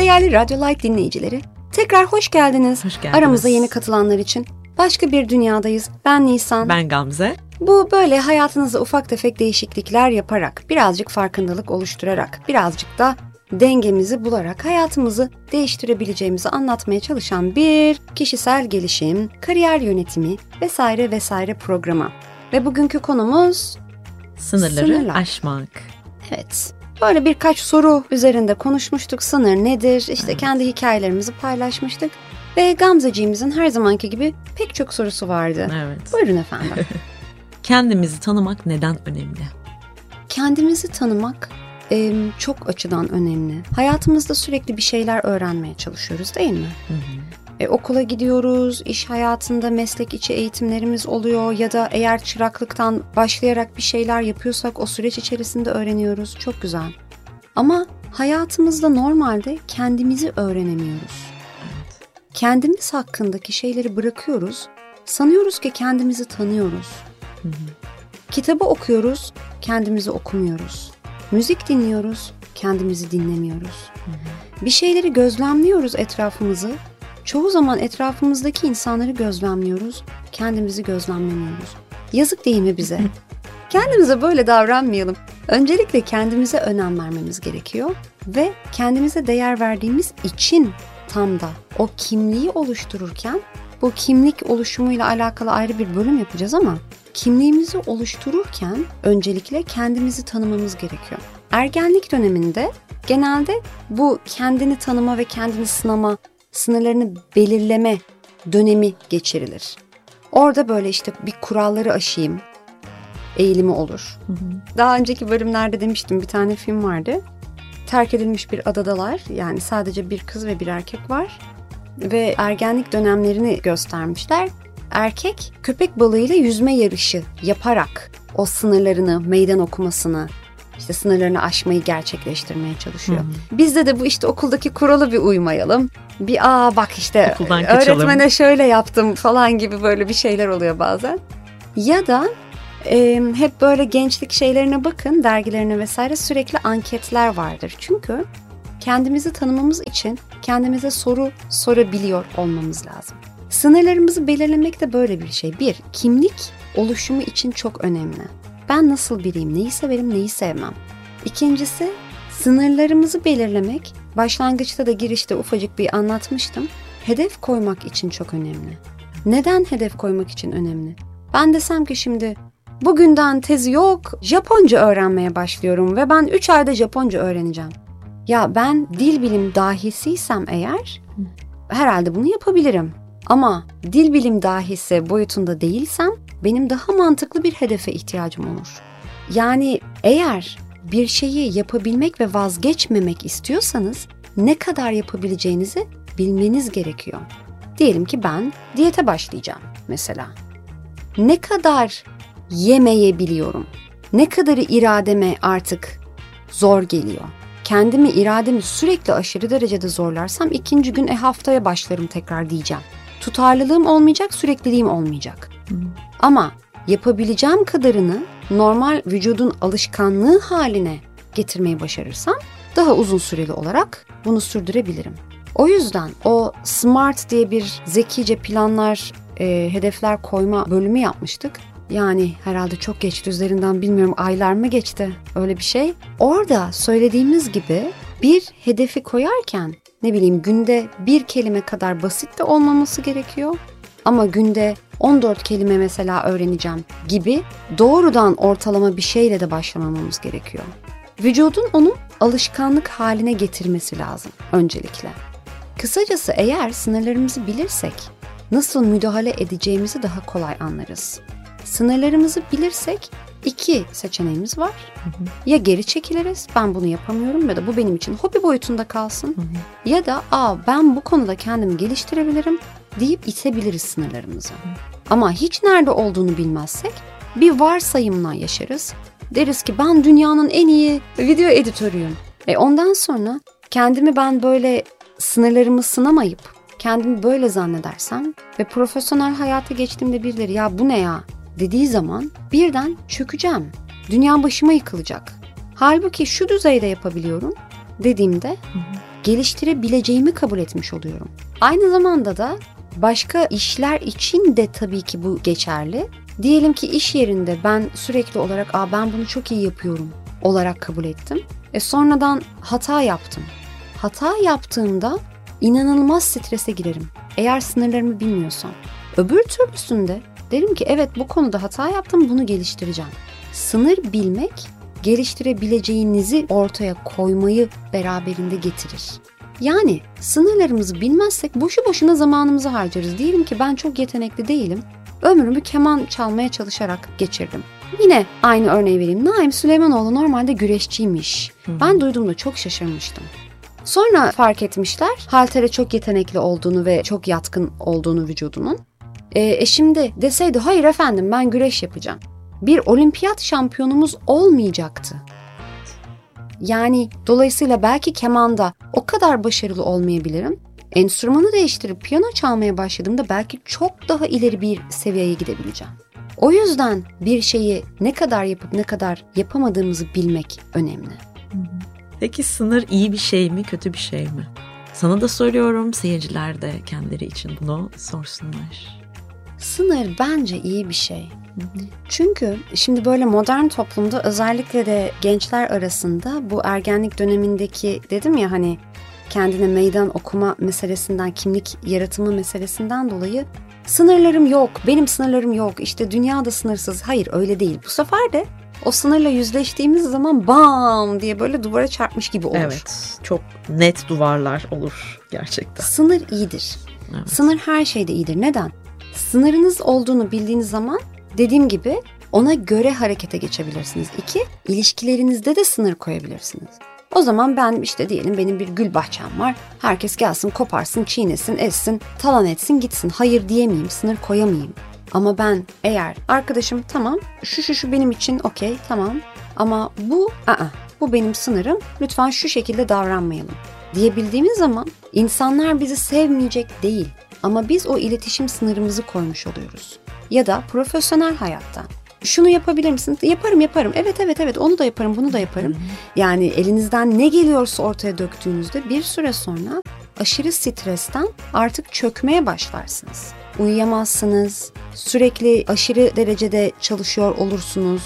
Değerli Radyo Light dinleyicileri, tekrar hoş geldiniz. Hoş geldiniz. Aramıza yeni katılanlar için başka bir dünyadayız. Ben Nisan. Ben Gamze. Bu böyle hayatınızda ufak tefek değişiklikler yaparak, birazcık farkındalık oluşturarak, birazcık da dengemizi bularak hayatımızı değiştirebileceğimizi anlatmaya çalışan bir kişisel gelişim, kariyer yönetimi vesaire programı. Ve bugünkü konumuz Sınırları aşmak. Evet. Böyle birkaç soru üzerinde konuşmuştuk. Sınır nedir? İşte kendi hikayelerimizi paylaşmıştık. Ve Gamzeciğimizin her zamanki gibi pek çok sorusu vardı. Evet. Buyurun efendim. Kendimizi tanımak neden önemli? Kendimizi tanımak çok açıdan önemli. Hayatımızda sürekli bir şeyler öğrenmeye çalışıyoruz, değil mi? Okula gidiyoruz, iş hayatında meslek içi eğitimlerimiz oluyor ya da eğer çıraklıktan başlayarak bir şeyler yapıyorsak o süreç içerisinde öğreniyoruz. Çok güzel. Ama hayatımızda normalde kendimizi öğrenemiyoruz. Evet. Kendimiz hakkındaki şeyleri bırakıyoruz. Sanıyoruz ki kendimizi tanıyoruz. Kitabı okuyoruz, kendimizi okumuyoruz. Müzik dinliyoruz, kendimizi dinlemiyoruz. Bir şeyleri gözlemliyoruz etrafımızı. Çoğu zaman etrafımızdaki insanları gözlemliyoruz, kendimizi gözlemlemiyoruz. Yazık değil mi bize? Kendimize böyle davranmayalım. Öncelikle kendimize önem vermemiz gerekiyor ve kendimize değer verdiğimiz için tam da o kimliği oluştururken, bu kimlik oluşumuyla alakalı ayrı bir bölüm yapacağız ama kimliğimizi oluştururken öncelikle kendimizi tanımamız gerekiyor. Ergenlik döneminde genelde bu kendini tanıma ve kendini sınama, sınırlarını belirleme dönemi geçirilir. Orada böyle işte bir kuralları aşayım eğilimi olur. Daha önceki bölümlerde demiştim, bir tane film vardı. Terk edilmiş bir adadalar, yani sadece bir kız ve bir erkek var ve ergenlik dönemlerini göstermişler. Erkek köpek balığıyla yüzme yarışı yaparak o sınırlarını, meydan okumasını, işte sınırlarını aşmayı gerçekleştirmeye çalışıyor. Bizde de bu işte okuldaki kuralı bir uymayalım. Bir bak işte öğretmene şöyle yaptım falan gibi böyle bir şeyler oluyor bazen. Ya da hep böyle gençlik şeylerine bakın, dergilerine vesaire, sürekli anketler vardır. Çünkü kendimizi tanımamız için kendimize soru sorabiliyor olmamız lazım. Sınırlarımızı belirlemek de böyle bir şey. Bir, kimlik oluşumu için çok önemli. Ben nasıl biriyim, neyi severim, neyi sevmem. İkincisi, sınırlarımızı belirlemek, başlangıçta da girişte ufacık bir anlatmıştım. Hedef koymak için çok önemli. Neden hedef koymak için önemli? Ben desem ki şimdi bugünden tezi yok, Japonca öğrenmeye başlıyorum ve ben 3 ayda Japonca öğreneceğim. Ya ben dil bilim dahisiysem eğer herhalde bunu yapabilirim. Ama dil bilim dahisi boyutunda değilsem benim daha mantıklı bir hedefe ihtiyacım olur. Yani eğer bir şeyi yapabilmek ve vazgeçmemek istiyorsanız ne kadar yapabileceğinizi bilmeniz gerekiyor. Diyelim ki ben diyete başlayacağım mesela. Ne kadar yemeyebiliyorum? Ne kadarı irademe artık zor geliyor? Kendimi, irademi sürekli aşırı derecede zorlarsam ikinci gün haftaya başlarım tekrar diyeceğim. Tutarlılığım olmayacak, sürekliliğim olmayacak. Ama yapabileceğim kadarını normal vücudun alışkanlığı haline getirmeyi başarırsam daha uzun süreli olarak bunu sürdürebilirim. O yüzden o SMART diye bir zekice planlar, hedefler koyma bölümü yapmıştık. Yani herhalde çok geçti üzerinden, bilmiyorum, aylar mı geçti, öyle bir şey. Orada söylediğimiz gibi bir hedefi koyarken ne bileyim günde bir kelime kadar basit de olmaması gerekiyor. Ama günde 14 kelime mesela öğreneceğim gibi doğrudan ortalama bir şeyle de başlamamamız gerekiyor. Vücudun onu alışkanlık haline getirmesi lazım öncelikle. Kısacası eğer sınırlarımızı bilirsek nasıl müdahale edeceğimizi daha kolay anlarız. Sınırlarımızı bilirsek 2 seçeneğimiz var. Ya geri çekiliriz, ben bunu yapamıyorum ya da bu benim için hobi boyutunda kalsın. Ya da ben bu konuda kendimi geliştirebilirim deyip itebiliriz sınırlarımızı. Ama hiç nerede olduğunu bilmezsek bir varsayımla yaşarız. Deriz ki ben dünyanın en iyi video editörüyüm. Ondan sonra kendimi ben böyle sınırlarımı sınamayıp kendimi böyle zannedersem ve profesyonel hayata geçtiğimde birileri ya bu ne ya dediği zaman birden çökeceğim. Dünya başıma yıkılacak. Halbuki şu düzeyde yapabiliyorum dediğimde geliştirebileceğimi kabul etmiş oluyorum. Aynı zamanda da başka işler için de tabii ki bu geçerli. Diyelim ki iş yerinde ben sürekli olarak ben bunu çok iyi yapıyorum olarak kabul ettim. Sonradan hata yaptım. Hata yaptığımda inanılmaz strese girerim. Eğer sınırlarımı bilmiyorsam. Öbür türlüsünde derim ki evet bu konuda hata yaptım, bunu geliştireceğim. Sınır bilmek geliştirebileceğinizi ortaya koymayı beraberinde getirir. Yani sınırlarımızı bilmezsek boşu boşuna zamanımızı harcarız. Diyelim ki ben çok yetenekli değilim. Ömrümü keman çalmaya çalışarak geçirdim. Yine aynı örneği vereyim. Naim Süleymanoğlu normalde güreşçiymiş. Ben duyduğumda çok şaşırmıştım. Sonra fark etmişler haltere çok yetenekli olduğunu ve çok yatkın olduğunu vücudunun. Şimdi deseydi hayır efendim ben güreş yapacağım. Bir olimpiyat şampiyonumuz olmayacaktı. Yani dolayısıyla belki kemanda o kadar başarılı olmayabilirim. Enstrümanı değiştirip piyano çalmaya başladığımda belki çok daha ileri bir seviyeye gidebileceğim. O yüzden bir şeyi ne kadar yapıp ne kadar yapamadığımızı bilmek önemli. Peki sınır iyi bir şey mi, kötü bir şey mi? Sana da soruyorum, seyirciler de kendileri için bunu sorsunlar. Sınır bence iyi bir şey. Çünkü şimdi böyle modern toplumda özellikle de gençler arasında bu ergenlik dönemindeki dedim ya hani kendine meydan okuma meselesinden, kimlik yaratımı meselesinden dolayı sınırlarım yok, benim sınırlarım yok, işte dünya da sınırsız. Hayır öyle değil. Bu sefer de o sınırla yüzleştiğimiz zaman bam diye böyle duvara çarpmış gibi olur. Evet, çok net duvarlar olur gerçekten. Sınır iyidir. Evet. Sınır her şeyde iyidir. Neden? Sınırınız olduğunu bildiğiniz zaman dediğim gibi ona göre harekete geçebilirsiniz. 2, ilişkilerinizde de sınır koyabilirsiniz. O zaman ben işte diyelim benim bir gül bahçem var. Herkes gelsin, koparsın, çiğnesin, etsin, talan etsin, gitsin. Hayır diyemeyeyim, sınır koyamayayım. Ama ben eğer arkadaşım tamam, şu benim için okey, tamam. Ama bu benim sınırım. Lütfen şu şekilde davranmayalım diyebildiğimiz zaman insanlar bizi sevmeyecek değil. Ama biz o iletişim sınırımızı koymuş oluyoruz. Ya da profesyonel hayatta. Şunu yapabilir misin? Yaparım. Evet onu da yaparım, bunu da yaparım. Yani elinizden ne geliyorsa ortaya döktüğünüzde bir süre sonra aşırı stresten artık çökmeye başlarsınız. Uyuyamazsınız, sürekli aşırı derecede çalışıyor olursunuz.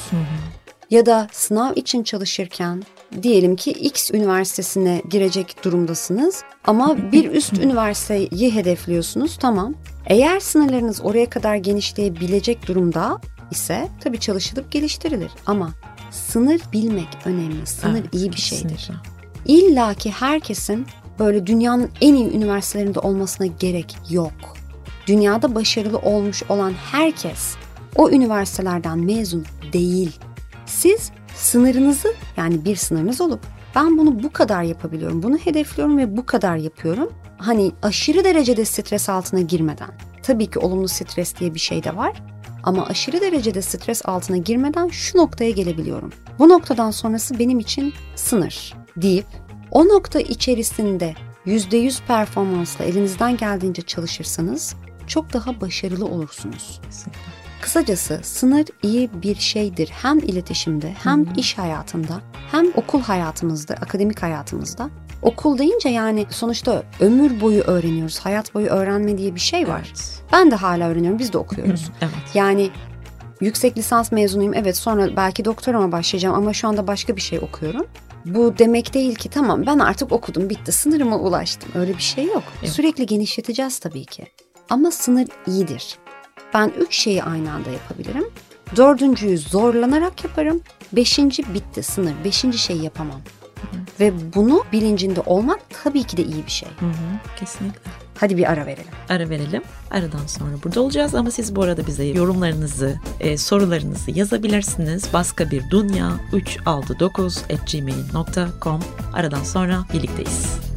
Ya da sınav için çalışırken diyelim ki X üniversitesine girecek durumdasınız ama bir üst üniversiteyi hedefliyorsunuz, tamam. Eğer sınırlarınız oraya kadar genişleyebilecek durumda ise tabii çalışılıp geliştirilir. Ama sınır bilmek önemli. Sınır iyi bir şeydir. İlla ki herkesin böyle dünyanın en iyi üniversitelerinde olmasına gerek yok. Dünyada başarılı olmuş olan herkes o üniversitelerden mezun değil. Siz sınırınızı, yani bir sınırınız olup ben bunu bu kadar yapabiliyorum, bunu hedefliyorum ve bu kadar yapıyorum. Hani aşırı derecede stres altına girmeden. Tabii ki olumlu stres diye bir şey de var. Ama aşırı derecede stres altına girmeden şu noktaya gelebiliyorum. Bu noktadan sonrası benim için sınır deyip o nokta içerisinde %100 performansla elinizden geldiğince çalışırsanız çok daha başarılı olursunuz. Kısacası sınır iyi bir şeydir. Hem iletişimde, hem iş hayatında, hem okul hayatımızda, akademik hayatımızda. Okul deyince yani sonuçta ömür boyu öğreniyoruz. Hayat boyu öğrenme diye bir şey var. Evet. Ben de hala öğreniyorum. Biz de okuyoruz. Evet. Yani yüksek lisans mezunuyum. Evet, sonra belki doktorama başlayacağım ama şu anda başka bir şey okuyorum. Bu demek değil ki tamam ben artık okudum, bitti, sınırıma ulaştım. Öyle bir şey yok. Evet. Sürekli genişleteceğiz tabii ki. Ama sınır iyidir. Ben 3 şeyi aynı anda yapabilirim. 4.'yü zorlanarak yaparım. 5. bitti sınır. 5. şeyi yapamam. Ve bunu bilincinde olmak tabii ki de iyi bir şey. Kesinlikle. Hadi bir ara verelim. Ara verelim. Aradan sonra burada olacağız ama siz bu arada bize yorumlarınızı, sorularınızı yazabilirsiniz. baskabirdünya369@gmail.com. Aradan sonra birlikteyiz.